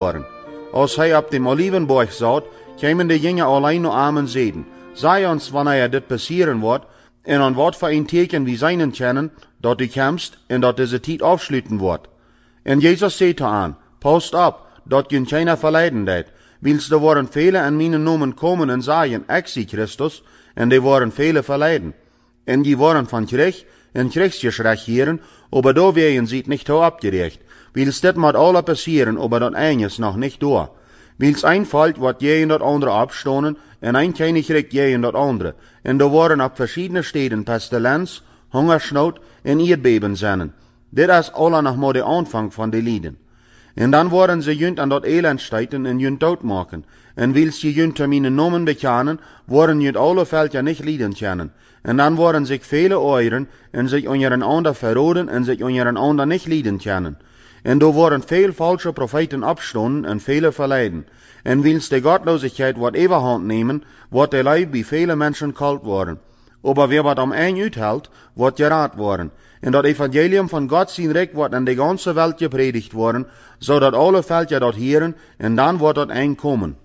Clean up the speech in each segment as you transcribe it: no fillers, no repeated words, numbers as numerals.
Als hij op de Olivenberg zat, kwamen de jongen alleen naar hem en zeiden: Zei ons wanneer dit passeren wordt, en aan wat voor een teken we zijn kennen, dat u komst en dat deze tijd afsluiten wordt. En Jezus zei tot hen: Past op, dat je keiner verleiden deed. Wils er worden vele in mijn noemen komen en zeggen, ik zie Christus, en er worden vele verleiden. En die worden van krijg en krijgsgeschrecht heren, aber daar werden ze niet toe opgericht. Wils dit moet alle passeren, aber dat einde is nog niet door. Wils een valt wordt je dat andere opstonen, en een koninkrijk je dat andere. En er worden op verschillende steden pestilens, hongersnood en aardbeben zijn. Dit is alle nog maar de aanvang van de lieden. En dan worden ze junt aan dat elend stijten en junt doodmaken. En wils je junt te mijn noemen bekennen, worden junt alle veldje niet lieden kennen. En dan worden zich vele oeieren en zich onder een ander verroden en zich onder een ander niet lieden kennen. En er worden veel falsche profeten opstonden en vele verleiden. En wils de godloosheid wordt overhand nemen, wordt de lui bij vele mensen kalt worden. Aber wie wat om één uithoudt, wordt geraad worden. En dat evangelium van God zijn rijk wordt in de ganse wereld gepredigd worden, zodat alle veldje dat heren, en dan wordt dat één komen.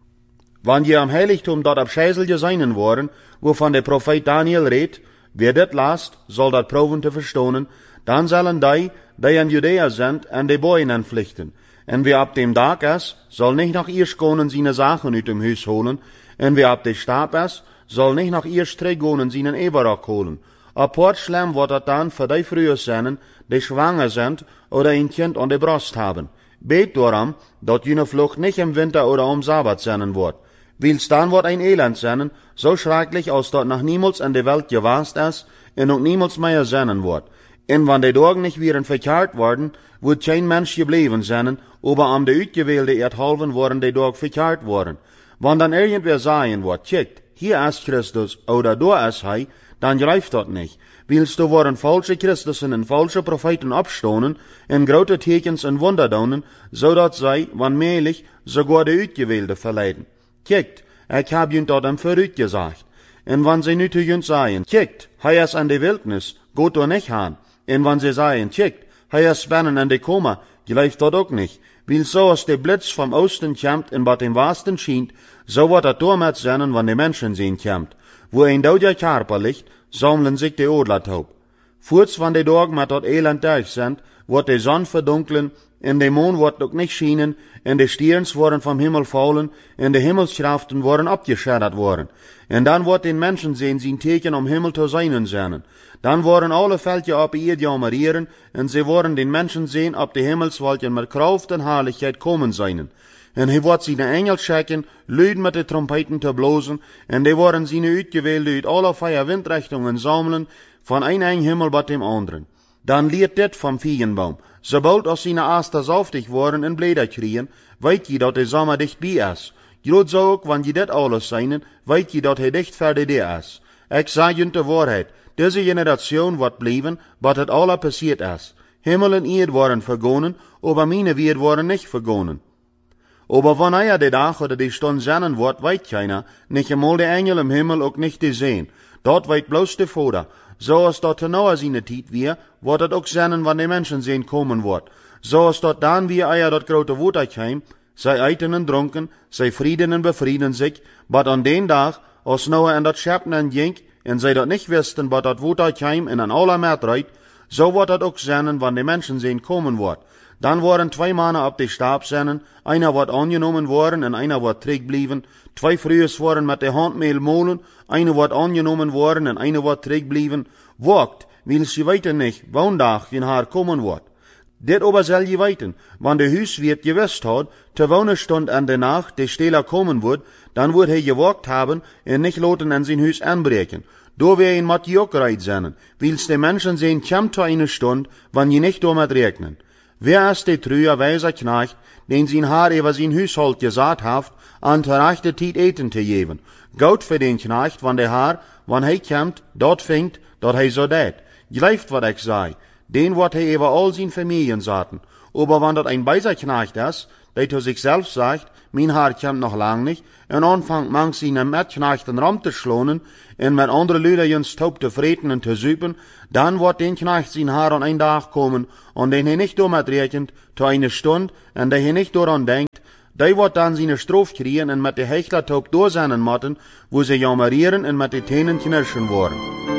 Want je am heiligtum dat op schijzelje zijn worden, waarvan de profeet Daniel reed, wie dit laast, zal dat proeven te verstonen, dan zullen die in Judea zijn en de boeien aanvlichten. En wie op dem dag is, zal niet nog eerst konen zijn zaken uit hem huis holen, en wie op de stap is, zal niet nog eerst teruggaan en zijn eberok holen. Apart slim wordt dat dan voor die vrouwen zijn, die zwanger zijn, of een kind aan de borst hebben. Beet daarom, dat jullie vlucht niet im winter of om Sabbat zijn wordt. Wils dan wordt een elend zijn, zo schrikkelijk als dat nog niemals in de wereld gewaast is, en ook niemals meer zijn wordt. En wanneer de dagen niet weer verkeerd worden, wordt geen mens gebleven zijn, aber om de uitgewählte eerthalven worden de dag verkeerd worden. Want dan irgendwer zeggen wordt, kijk, hier is Christus, oder daar is hij, dan grijft dat niet. Wils er worden falsche Christussen en falsche profeten opstonen, en grote tekens en wonderdaunen, zodat zij, wanneerlijk, sogar de uitgewählte verleiden. Kijk, ik heb junt dat hem vooruit gezegd. En wanneer ze nu te junt zeggen, kijk, hij is in de wildnis, gaat er niet aan. En wanneer ze zeggen, kijk, hij is binnen in de koma, gelijft dat ook niet. Wils zoals de blitz vom oosten komt en wat dem westen schijnt, zo wordt het door met zijn wanneer de mensen zien komt. Wo een dode karper ligt, zamelen zich de oorlog op. Voorts van de dag met dat elend thuis zijn, wordt de zon verdonkelen, en de maan wordt ook niet schijnen, en de sterns worden vom himmel vallen, en de hemelskraften worden opgeschadderd worden. En dan wordt den mensen zien teken om himmel te zijn. Dan worden alle veldje op eerd jammerieren, en ze worden den mensen zien op de hemelswolken met kracht en heiligheid komen zijn. En hij wordt zijn engel schikken, luid met de trompeten te blozen, en die worden zijn uitgewählte uit alle vier windrichtingen zamelen, van een hemel tot dem anderen. Dan leert dit vom viegenboom. Sobald als zijn aaster zaftig worden en bleder kriegen, weet je dat de zomer dichtbij is. Groot zo ook, wanneer je dit alles zijn, weet je dat hij dicht verder is. Ik zeg je de waarheid, deze generatie wordt blijven, wat het alle passiert is. Himmel en eerd worden vergonnen, aber mijn weer worden niet vergonnen. Aber wanneer de dag oder de stund zijn wordt, weet keiner, niet eenmaal de engel im himmel ook niet te zien. Dat weet bloos de Vader. Zoals dat te nauwe zijn tijd weer, wordt het ook zijn wanneer de mensen zien komen wordt. Zoals dat dan weer eier dat grote woord kwam, zij eten en dronken, zij vrienden en bevrieden zich, maar aan den dag, als Noah en dat scheppen en jink, en zij dat niet wisten wat dat woord kwam en aan alle meerderheid, zo wordt het ook zijn wanneer de mensen zien komen wordt. Dan worden 2 mannen op de stap zijn, einer wordt aangenomen worden en einer wordt terugblijven. 2 vrouwen worden met de handmeel molen, einer wordt aangenomen worden en einer wordt terugblijven. Wacht, wils je weten niet, woondag in haar komen wordt. Dit aber zal je weten, wanneer de huiswiert gewist had, te wonen stond aan de nacht de steler komen wordt, dan wordt hij gewacht hebben en niet laten in zijn huis aanbreken. Door weer een mat je ook rijdt zijn, wils de mensen zijn komt te een stund, wanneer je niet door met rekenen. Wer is de truer wijzer knecht, den zijn haar over zijn huishoud gezaad heeft, aan te rechte tijd eten te geven. Goud voor den knecht, wanneer haar, wanneer hij komt, dat vindt, dat hij zo deed. Gelijft wat ik zei, den wordt hij over al zijn familien zaten. Aber wanneer dat een wijzer knecht is, die tot zichzelf zegt, mijn haar komt nog lang niet, en aanvangt mank zijn metknechten ram te slonen, en met andere lui juns taub te vreten en te zuipen, dan wordt den knecht zijn haar aan een dag komen, aan den hij niet door met rekent, tot een stund, en die hij niet door aan denkt, die wordt dan zijn stroof krijgen en met de hechler taub doorzennen moeten, wo ze jammerieren en met de tenen knirschen worden.